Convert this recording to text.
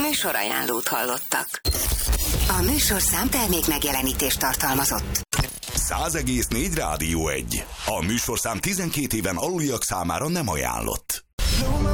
Műsorajánlót hallottak. A műsorszám termék megjelenítést tartalmazott. 100,4 Rádió 1. A műsorszám 12 éven aluliak számára nem ajánlott.